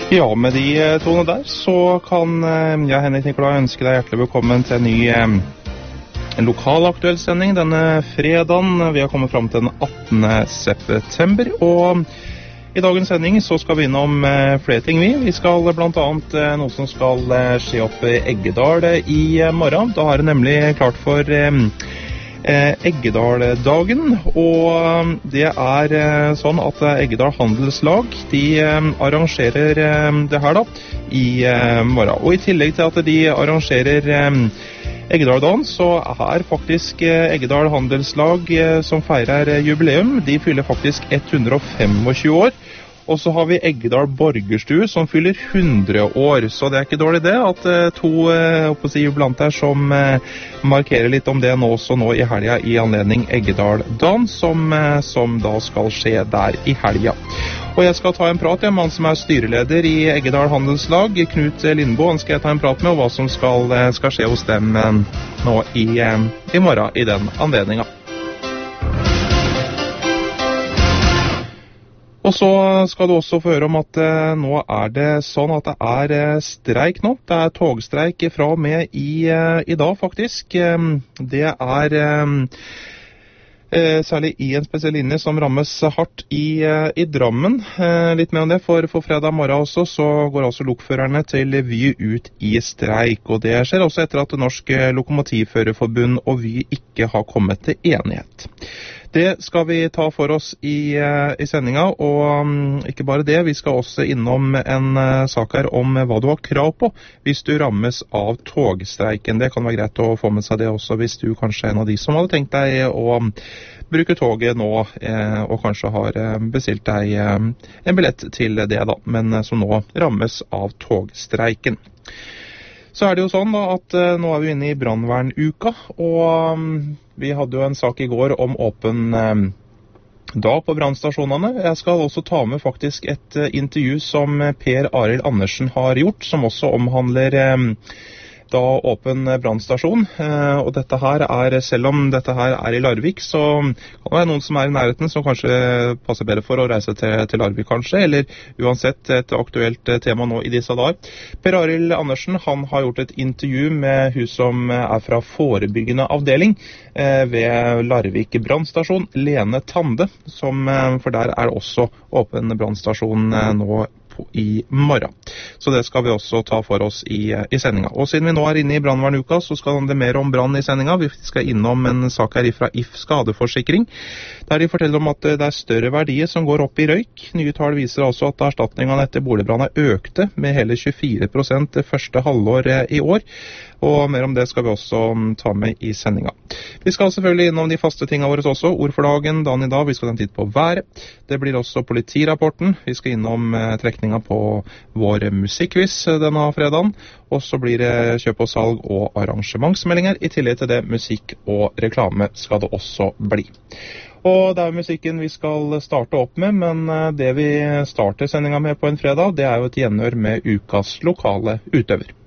Ja, med de tone der, så kan jeg, Henrik Nikolai, ønske deg hjertelig velkommen til en ny en lokal aktuell sending denne fredagen. Vi har kommet frem til den 18. september, og i dagens sending så skal vi innom flere ting vi. Vi skal blant annet noe som skal skje opp i Eggedal i morgen. Da har det nemlig klart for Eggedal-dagen, og det er sånn at Eggedal Handelslag, de arrangerer det her da i morgen. Og i tillegg til at de arrangerer Eggedal-dagen, så er faktisk Eggedal Handelslag som feirer jubileum. De fyller faktisk 125 år. Og så har vi Eggedal Borgerstue som fyller 100 år, så det er ikke dårlig det at to jubilanter som markerer litt om det nå i helga i anledning Eggedal-dagen, som da skal skje der i helga. Og jeg skal ta en prat med han som er styreleder i Eggedal Handelslag, Knut Lindbo. Han skal jeg ta en prat med, og hva som skal skje hos dem nå i morgen i den anledningen. Og så skal du også få høre om at nå er det sånn at det er streik nå. Det er togstreik fra og med i dag, faktisk. Det er særlig i en spesiell linje som rammes hardt i Drammen. Litt mer om det, for fredag morgen også, så går altså lokførerne til Vy ut i streik. Og det skjer også etter at Norsk Lokomotivførerforbund og Vy ikke har kommet til enighet. Det skal vi ta for oss i sendinga, og ikke bare det, vi skal også innom en sak her om hva du har krav på hvis du rammes av togstreiken. Det kan være greit å få med seg det også hvis du kanskje er en av de som hadde tenkt deg å bruke toget nå, og kanskje har bestilt deg en billett til det da, men som nå rammes av togstreiken. Så er det jo sånn da at nå er vi inne i brannvernuka, og vi hadde jo en sak i går om åpen dag på brannstasjonene. Jeg skal også ta med faktisk et intervju som Per Arild Andersen har gjort, som også omhandler da åpen brannstasjon. Og dette her selv om dette her er i Larvik, så kan det være noen som er i nærheten som kanskje passer bedre for å reise til Larvik kanskje, eller uansett et aktuelt tema nå i disse dager. Per Arild Andersen, han har gjort et intervju med hun som er fra forebyggende avdeling ved Larvik brannstasjon, Lene Tande, for der er også åpen brannstasjon nå i morgen. Så det skal vi også ta for oss i sendinga. Og siden vi nå er inne i brannvernuka, så skal det mer om brann i sendinga. Vi skal innom en sak her fra If skadeforsikring, der de forteller om at det er større verdier som går opp i røyk. Nye tall viser altså at erstatningene etter boligbrann økte med hele 24% det første halvår i år. Og mer om det skal vi også ta med i sendinga. Vi skal selvfølgelig innom de faste tingene våre også. Ord for dagen, dagen i dag. Vi skal ta en titt på været. Det blir også politirapporten. Vi skal innom trekninga på vår musikkquiz denne fredagen. Og så blir det kjøp og salg og arrangementsmeldinger. I tillegg til det, musikk og reklame skal det også bli. Og det er musikken vi skal starte opp med, men det vi starter sendinga med på en fredag, det er jo et gjenhør med ukas lokale utøver.